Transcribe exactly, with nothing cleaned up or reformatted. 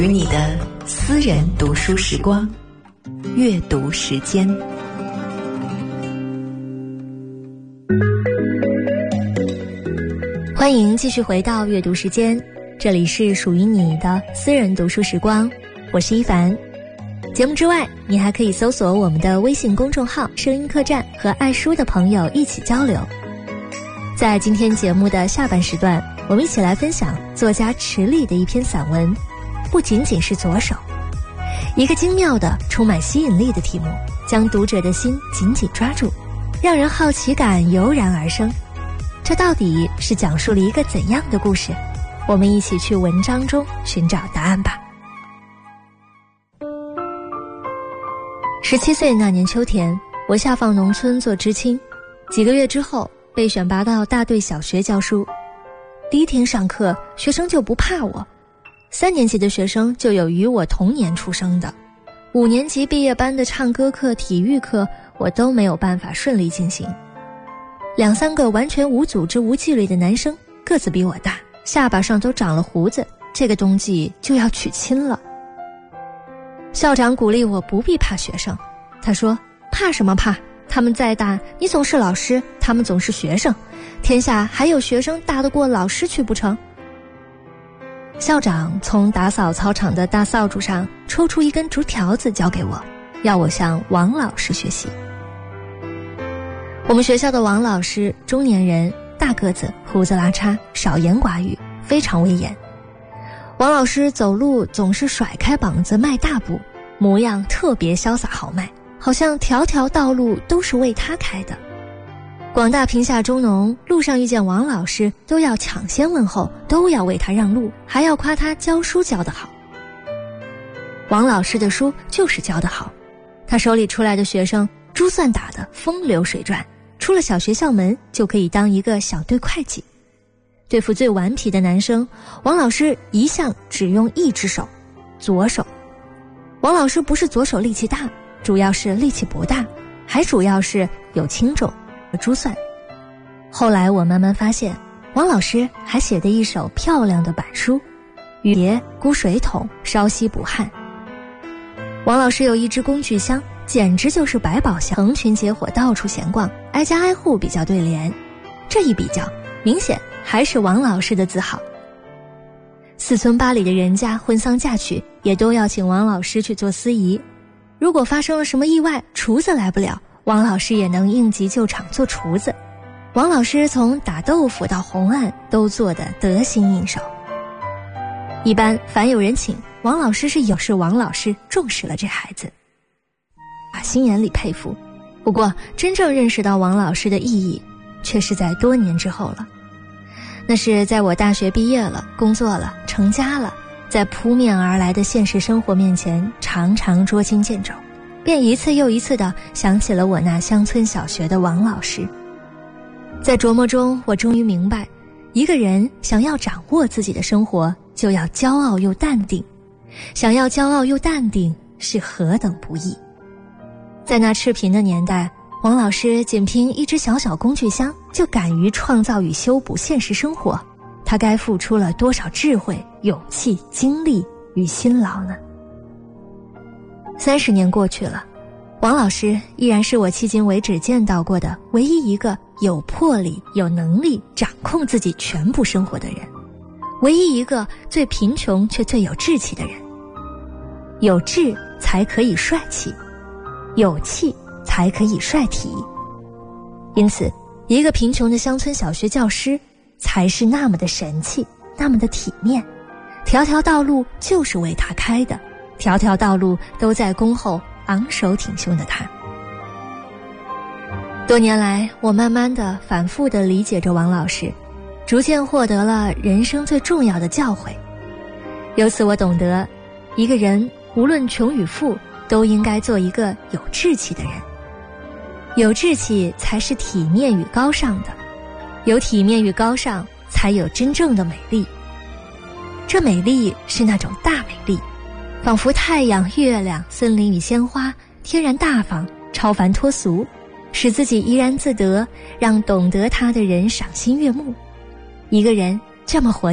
与你的私人读书时光，阅读时间。 欢迎继续回到阅读时间，这里是属于你的私人读书时光，我是一凡。节目之外，你还可以搜索我们的微信公众号声音客栈，和爱书的朋友一起交流。在今天节目的下半时段，我们一起来分享作家池莉的一篇散文，不仅仅是左手。一个精妙的充满吸引力的题目，将读者的心紧紧抓住，让人好奇感油然而生。这到底是讲述了一个怎样的故事？我们一起去文章中寻找答案吧。十七岁那年秋天，我下放农村做知青，几个月之后被选拔到大队小学教书。第一天上课，学生就不怕我。三年级的学生就有与我同年出生的，五年级毕业班的唱歌课、体育课，我都没有办法顺利进行。两三个完全无组织无纪律的男生，个子比我大，下巴上都长了胡子，这个冬季就要娶亲了。校长鼓励我不必怕学生，他说：怕什么怕，他们再大，你总是老师，他们总是学生，天下还有学生大得过老师去不成？校长从打扫操场的大扫帚上抽出一根竹条子交给我，要我向王老师学习。我们学校的王老师，中年人，大个子，胡子拉碴，少言寡语，非常威严。王老师走路总是甩开膀子迈大步，模样特别潇洒豪迈，好像条条道路都是为他开的。广大贫下中农路上遇见王老师，都要抢先问候，都要为他让路，还要夸他教书教得好。王老师的书就是教得好，他手里出来的学生珠算打得风流水转，出了小学校门就可以当一个小队会计。对付最顽皮的男生，王老师一向只用一只手，左手。王老师不是左手力气大，主要是力气不大，还主要是有轻重和珠算。后来我慢慢发现，王老师还写得一手漂亮的板书，雨蝶、箍水桶、烧西补旱。王老师有一只工具箱，简直就是百宝箱，成群结伙到处闲逛，挨家挨户比较对联。这一比较，明显还是王老师的字好。四村八里的人家婚丧嫁娶，也都要请王老师去做司仪。如果发生了什么意外，厨子来不了，王老师也能应急救场做厨子。王老师从打豆腐到红案都做得得心应手。一般凡有人请，王老师是有是王老师重视了这孩子，打心眼里佩服。不过真正认识到王老师的意义，却是在多年之后了。那是在我大学毕业了，工作了，成家了，在扑面而来的现实生活面前常常捉襟见肘，便一次又一次地想起了我那乡村小学的王老师。在琢磨中，我终于明白，一个人想要掌握自己的生活，就要骄傲又淡定，想要骄傲又淡定是何等不易。在那赤贫的年代，王老师仅凭一只小小工具箱就敢于创造与修补现实生活，他该付出了多少智慧、勇气、精力与辛劳呢？三十年过去了，王老师依然是我迄今为止见到过的唯一一个有魄力、有能力掌控自己全部生活的人，唯一一个最贫穷却最有志气的人。有志才可以帅气，有气才可以帅体。因此，一个贫穷的乡村小学教师才是那么的神气，那么的体面，条条道路就是为他开的，条条道路都在恭候昂首挺胸的他。多年来，我慢慢的、反复的理解着王老师，逐渐获得了人生最重要的教诲。由此我懂得，一个人无论穷与富，都应该做一个有志气的人。有志气才是体面与高尚的，有体面与高尚，才有真正的美丽。这美丽是那种大美丽，仿佛太阳、月亮、森林与鲜花，天然大方，超凡脱俗，使自己怡然自得，让懂得他的人赏心悦目。一个人这么活